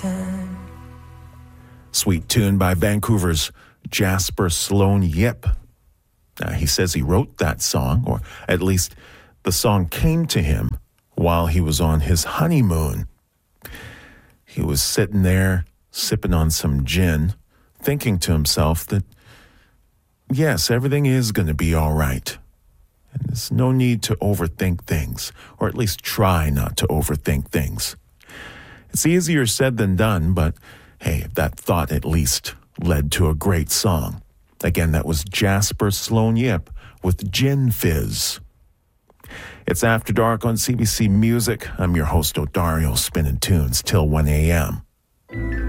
Sweet tune by Vancouver's Jasper Sloan Yip. He says he wrote that song, or at least the song came to him while he was on his honeymoon. He was sitting there sipping on some gin, thinking to himself that, yes, everything is going to be all right. And there's no need to overthink things, or at least try not to overthink things. It's easier said than done, but hey, that thought at least led to a great song. Again, that was Jasper Sloan Yip with Gin Fizz. It's After Dark on CBC Music. I'm your host, Odario, spinning tunes till 1 a.m.